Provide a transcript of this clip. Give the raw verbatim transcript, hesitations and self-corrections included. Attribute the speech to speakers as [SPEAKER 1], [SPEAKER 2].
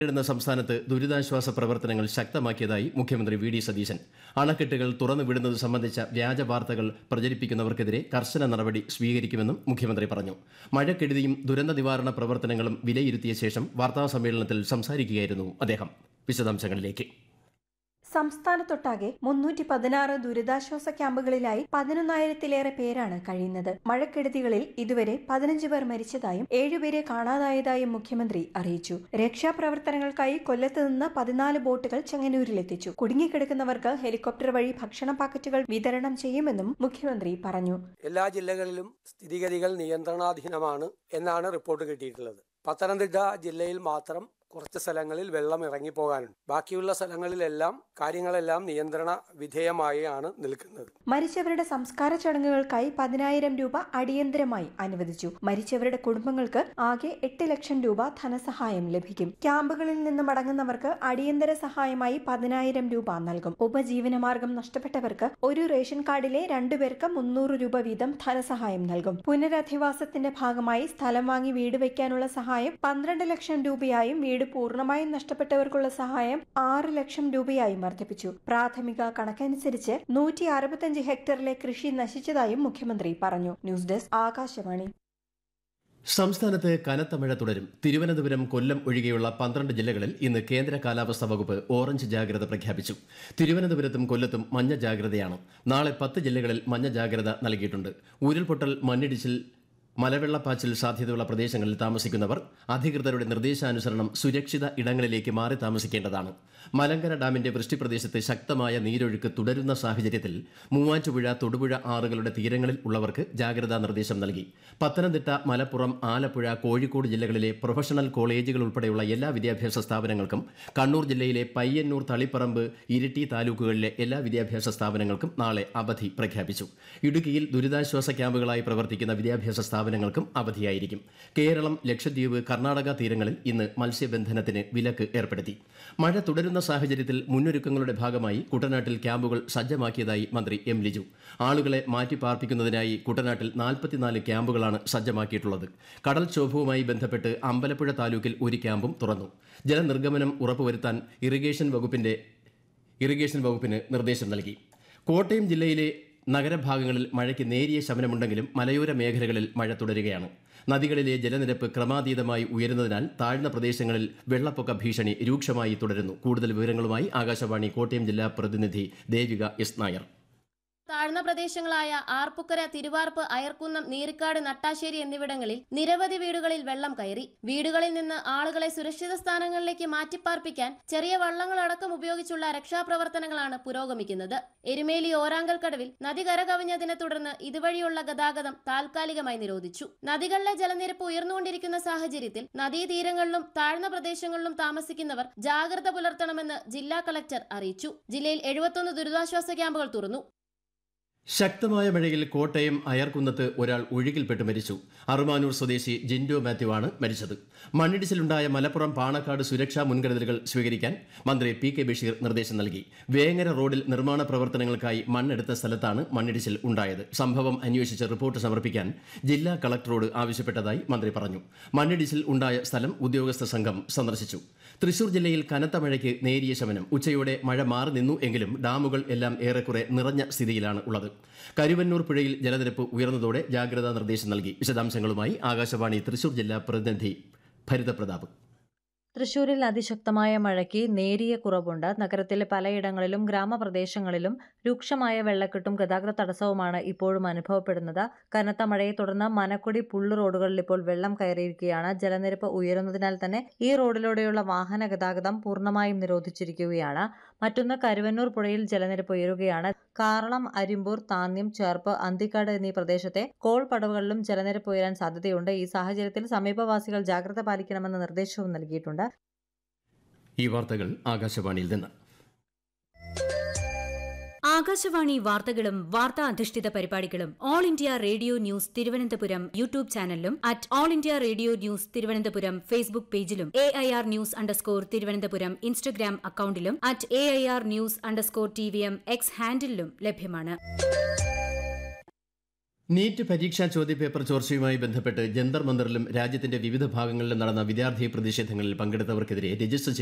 [SPEAKER 1] ുന്ന സംസ്ഥാനത്ത് ദുരിതാശ്വാസ പ്രവർത്തനങ്ങൾ ശക്തമാക്കിയതായി മുഖ്യമന്ത്രി വി ഡി സതീശൻ. അണക്കെട്ടുകൾ തുറന്നുവിടുന്നത് സംബന്ധിച്ച വ്യാജ വാർത്തകൾ പ്രചരിപ്പിക്കുന്നവർക്കെതിരെ കർശന നടപടി സ്വീകരിക്കുമെന്നും മുഖ്യമന്ത്രി പറഞ്ഞു. മഴക്കെടുതിയും ദുരന്ത നിവാരണ പ്രവർത്തനങ്ങളും വിലയിരുത്തിയ ശേഷം വാർത്താസമ്മേളനത്തിൽ സംസാരിക്കുകയായിരുന്നു അദ്ദേഹം. വിശദാംശങ്ങളിലേക്ക്.
[SPEAKER 2] സംസ്ഥാനത്തൊട്ടാകെ മുന്നൂറ്റി പതിനാറ് ദുരിതാശ്വാസ ക്യാമ്പുകളിലായി പതിനൊന്നായിരത്തിലേറെ പേരാണ് കഴിയുന്നത്. മഴക്കെടുതികളിൽ ഇതുവരെ പതിനഞ്ച് പേർ മരിച്ചതായും ഏഴുപേരെ കാണാതായതായും മുഖ്യമന്ത്രി അറിയിച്ചു. രക്ഷാപ്രവർത്തനങ്ങൾക്കായി കൊല്ലത്ത് നിന്ന് പതിനാല് ബോട്ടുകൾ ചെങ്ങന്നൂരിലെത്തിച്ചു. കുടുങ്ങിക്കിടക്കുന്നവർക്ക് ഹെലികോപ്റ്റർ വഴി ഭക്ഷണ പാക്കറ്റുകൾ വിതരണം ചെയ്യുമെന്നും മുഖ്യമന്ത്രി പറഞ്ഞു.
[SPEAKER 3] എല്ലാ ജില്ലകളിലും സ്ഥിതിഗതികൾ നിയന്ത്രണാധീനമാണ് എന്നാണ് റിപ്പോർട്ട് കിട്ടിയിട്ടുള്ളത്. പത്തനംതിട്ട ജില്ലയിൽ മാത്രം കുറച്ച് സ്ഥലങ്ങളിൽ വെള്ളം ഇറങ്ങിപ്പോകാനുണ്ട്. ബാക്കിയുള്ള സ്ഥലങ്ങളിലെല്ലാം കാര്യങ്ങളെല്ലാം നിയന്ത്രണ വിധേയമായാണ് നിൽക്കുന്നത്.
[SPEAKER 2] മരിച്ചവരുടെ സംസ്കാര ചടങ്ങുകൾക്കായി പതിനായിരം രൂപ അടിയന്തരമായി അനുവദിച്ചു. മരിച്ചവരുടെ കുടുംബങ്ങൾക്ക് ആകെ എട്ട് ലക്ഷം രൂപ ധനസഹായം ലഭിക്കും. ക്യാമ്പുകളിൽ നിന്ന് മടങ്ങുന്നവർക്ക് അടിയന്തര സഹായമായി പതിനായിരം രൂപ നൽകും. ഉപജീവനമാർഗം നഷ്ടപ്പെട്ടവർക്ക് ഒരു റേഷൻ കാർഡിലെ രണ്ടുപേർക്ക് മുന്നൂറ് രൂപ വീതം ധനസഹായം നൽകും. പുനരധിവാസത്തിന്റെ ഭാഗമായി സ്ഥലം വാങ്ങി വീട് വയ്ക്കാനുള്ള സഹായം പന്ത്രണ്ട് ലക്ഷം രൂപയായും വീട് പൂർണ്ണമായും നഷ്ടപ്പെട്ടവർക്കുള്ള സഹായം ആറ് ലക്ഷം രൂപയായും വർദ്ധിപ്പിച്ചു. പ്രാഥമിക കണക്കനുസരിച്ച് നൂറ്റി അറുപത്തിയഞ്ച് ഹെക്ടറിലെ കൃഷി നശിച്ചതായും മുഖ്യമന്ത്രി പറഞ്ഞു. News desk Akashvani.
[SPEAKER 1] സംസ്ഥാനത്ത് കനത്ത മഴ തുടരും. തിരുവനന്തപുരം, കൊല്ലം ഒഴികെയുള്ള പന്ത്രണ്ട് ജില്ലകളിൽ ഇന്ന് കേന്ദ്ര കാലാവസ്ഥാ വകുപ്പ് ഓറഞ്ച് ജാഗ്രത പ്രഖ്യാപിച്ചു. തിരുവനന്തപുരത്തും കൊല്ലത്തും മഞ്ഞ ജാഗ്രതയാണ്. നാളെ പത്ത് ജില്ലകളിൽ മഞ്ഞ ജാഗ്രത നൽകിയിട്ടുണ്ട്. ഉരുൾപൊട്ടൽ, മണ്ണിടിച്ചിൽ, മലവെള്ളപ്പാച്ചിൽ സാധ്യതയുള്ള പ്രദേശങ്ങളിൽ താമസിക്കുന്നവർ അധികൃതരുടെ നിർദ്ദേശാനുസരണം സുരക്ഷിത ഇടങ്ങളിലേക്ക് മാറി താമസിക്കേണ്ടതാണ്. മലങ്കര ഡാമിന്റെ വൃഷ്ടിപ്രദേശത്ത് ശക്തമായ നീരൊഴുക്ക് തുടരുന്ന സാഹചര്യത്തിൽ മൂവാറ്റുപുഴ, തൊടുപുഴ ആറുകളുടെ തീരങ്ങളിൽ ഉള്ളവർക്ക് ജാഗ്രതാ നിർദ്ദേശം നൽകി. പത്തനംതിട്ട, മലപ്പുറം, ആലപ്പുഴ, കോഴിക്കോട് ജില്ലകളിലെ പ്രൊഫഷണൽ കോളേജുകൾ ഉൾപ്പെടെയുള്ള എല്ലാ വിദ്യാഭ്യാസ സ്ഥാപനങ്ങൾക്കും, കണ്ണൂർ ജില്ലയിലെ പയ്യന്നൂർ, തളിപ്പറമ്പ്, ഇരിട്ടി താലൂക്കുകളിലെ എല്ലാ വിദ്യാഭ്യാസ സ്ഥാപനങ്ങൾക്കും നാളെ അവധി പ്രഖ്യാപിച്ചു. ഇടുക്കിയിൽ ദുരിതാശ്വാസ ക്യാമ്പുകളായി പ്രവർത്തിക്കുന്ന വിദ്യാഭ്യാസ സ്ഥാപനങ്ങൾക്കും അവധിയായിരിക്കും. കേരളം, ലക്ഷദ്വീപ്, കർണാടക തീരങ്ങളിൽ ഇന്ന് മത്സ്യബന്ധനത്തിന് വിലക്ക് ഏർപ്പെടുത്തി. മഴ തുടരുന്ന സാഹചര്യത്തിൽ മുന്നൊരുക്കങ്ങളുടെ ഭാഗമായി കുട്ടനാട്ടിൽ ക്യാമ്പുകൾ സജ്ജമാക്കിയതായി മന്ത്രി എം ലിജു. ആളുകളെ മാറ്റിപ്പാർപ്പിക്കുന്നതിനായി കുട്ടനാട്ടിൽ നാൽപ്പത്തിനാല് ക്യാമ്പുകളാണ് സജ്ജമാക്കിയിട്ടുള്ളത്. കടൽക്ഷോഭവുമായി ബന്ധപ്പെട്ട് അമ്പലപ്പുഴ താലൂക്കിൽ ഒരു ക്യാമ്പും തുറന്നു. ജലനിർഗമനം ഉറപ്പുവരുത്താൻ ഇറിഗേഷൻ വകുപ്പിന്റെ ഇറിഗേഷൻ വകുപ്പിന് നിർദ്ദേശം നൽകി. കോട്ടയം ജില്ലയിലെ നഗരഭാഗങ്ങളിൽ മഴയ്ക്ക് നേരിയ ശമനമുണ്ടെങ്കിലും മലയോര മേഖലകളിൽ മഴ തുടരുകയാണ്. നദികളിലെ ജലനിരപ്പ് ക്രമാതീതമായി ഉയരുന്നതിനാൽ താഴ്ന്ന പ്രദേശങ്ങളിൽ വെള്ളപ്പൊക്ക ഭീഷണി രൂക്ഷമായി തുടരുന്നു. കൂടുതൽ വിവരങ്ങളുമായി ആകാശവാണി കോട്ടയം ജില്ലാ പ്രതിനിധി ദേവിക എസ് നായർ.
[SPEAKER 4] താഴ്ന്ന പ്രദേശങ്ങളായ ആർപ്പുക്കര, തിരുവാർപ്പ്, അയർക്കുന്നം, നീരിക്കാട്, നട്ടാശ്ശേരി എന്നിവിടങ്ങളിൽ നിരവധി വീടുകളിൽ വെള്ളം കയറി. വീടുകളിൽ നിന്ന് ആളുകളെ സുരക്ഷിത സ്ഥാനങ്ങളിലേക്ക് മാറ്റിപ്പാർപ്പിക്കാൻ ചെറിയ വള്ളങ്ങളടക്കം ഉപയോഗിച്ചുള്ള രക്ഷാപ്രവർത്തനങ്ങളാണ് പുരോഗമിക്കുന്നത്. എരുമേലി ഓരാങ്കൽ കടവിൽ നദി കരകവിഞ്ഞതിനെ തുടർന്ന് ഇതുവഴിയുള്ള ഗതാഗതം താൽക്കാലികമായി നിരോധിച്ചു. നദികളിലെ ജലനിരപ്പ് ഉയർന്നുകൊണ്ടിരിക്കുന്ന സാഹചര്യത്തിൽ നദീതീരങ്ങളിലും താഴ്ന്ന പ്രദേശങ്ങളിലും താമസിക്കുന്നവർ ജാഗ്രത പുലർത്തണമെന്ന് ജില്ലാ കളക്ടർ അറിയിച്ചു. ജില്ലയിൽ എഴുപത്തൊന്ന് ദുരിതാശ്വാസ ക്യാമ്പുകൾ തുറന്നു.
[SPEAKER 1] ശക്തമായ മഴയിൽ കോട്ടയം അയർക്കുന്നത്ത് ഒരാൾ ഒഴുകിൽപ്പെട്ട് മരിച്ചു. അറുമാനൂർ സ്വദേശി ജിൻഡോ മാത്യു ആണ് മരിച്ചത്. മണ്ണിടിച്ചിലുണ്ടായ മലപ്പുറം പാണക്കാട് സുരക്ഷാ മുൻകരുതലുകൾ സ്വീകരിക്കാൻ മന്ത്രി പി കെ ബഷീർ നിർദ്ദേശം നൽകി. വേങ്ങര റോഡിൽ നിർമ്മാണ പ്രവർത്തനങ്ങൾക്കായി മണ്ണെടുത്ത സ്ഥലത്താണ് മണ്ണിടിച്ചിൽ ഉണ്ടായത്. സംഭവം അന്വേഷിച്ച് റിപ്പോർട്ട് സമർപ്പിക്കാൻ ജില്ലാ കളക്ടറോട് ആവശ്യപ്പെട്ടതായി മന്ത്രി പറഞ്ഞു. മണ്ണിടിച്ചിൽ ഉണ്ടായ സ്ഥലം ഉദ്യോഗസ്ഥ സംഘം സന്ദർശിച്ചു. തൃശൂർ ജില്ലയിൽ കനത്ത മഴയ്ക്ക് നേരിയ ശമനം. ഉച്ചയോടെ മഴ മാറി നിന്നു എങ്കിലും ഡാമുകൾ എല്ലാം ഏറെക്കുറെ നിറഞ്ഞ സ്ഥിതിയിലാണ് ഉള്ളത്. കരുവന്നൂർ പുഴയിൽ ജലനിരപ്പ് ഉയർന്നതോടെ ജാഗ്രതാ നിർദ്ദേശം നൽകി. വിശദാംശങ്ങളുമായി ആകാശവാണി തൃശൂർ ജില്ലാ പ്രതിനിധി ഭരിതപ്രതാപ്.
[SPEAKER 5] തൃശൂരിൽ അതിശക്തമായ മഴയ്ക്ക് നേരിയ കുറവുണ്ട്. നഗരത്തിലെ പലയിടങ്ങളിലും ഗ്രാമപ്രദേശങ്ങളിലും രൂക്ഷമായ വെള്ളക്കെട്ടും ഗതാഗത തടസ്സവുമാണ് ഇപ്പോഴും അനുഭവപ്പെടുന്നത്. കനത്ത മഴയെ തുടർന്ന് മനക്കൊടി, പുള്ളു റോഡുകളിൽ ഇപ്പോൾ വെള്ളം കയറിയിരിക്കുകയാണ്. ജലനിരപ്പ് ഉയരുന്നതിനാൽ തന്നെ ഈ റോഡിലൂടെയുള്ള വാഹന ഗതാഗതം പൂർണ്ണമായും നിരോധിച്ചിരിക്കുകയാണ്. മറ്റൊന്ന്, കരുവന്നൂർ പുഴയിൽ ജലനിരപ്പ് ഉയരുകയാണ്. കാറളം, അരിമ്പൂർ, താന്യം, ചേർപ്പ്, അന്തിക്കാട് എന്നീ പ്രദേശത്തെ കോൾ പടവുകളിലും ജലനിരപ്പ് ഉയരാൻ സാധ്യതയുണ്ട്. ഈ സാഹചര്യത്തിൽ സമീപവാസികൾ ജാഗ്രത പാലിക്കണമെന്ന നിർദ്ദേശവും നൽകിയിട്ടുണ്ട്.
[SPEAKER 1] ഈ വാർത്തകൾ ആകാശവാണിയിൽ നിന്ന്.
[SPEAKER 6] ആകാശവാണി വാർത്തകളും വാർത്താ അധിഷ്ഠിത പരിപാടികളും all India radio news Thiruvananthapuram YouTube ചാനലിലും at all India radio news Thiruvananthapuram Facebook പേജിലും A I R news underscore Thiruvananthapuram Instagram അക്കൌണ്ടിലും at A I R news underscore T V M X ഹാൻഡിലും ലഭ്യമാണ്.
[SPEAKER 1] നീറ്റ് പരീക്ഷാ ചോദ്യപേപ്പർ ചോർച്ചയുമായി ബന്ധപ്പെട്ട് ജന്തർ മന്ദറിലും രാജ്യത്തിന്റെ വിവിധ ഭാഗങ്ങളിലും നടന്ന വിദ്യാർത്ഥി പ്രതിഷേധങ്ങളിൽ പങ്കെടുത്തവർക്കെതിരെ രജിസ്റ്റർ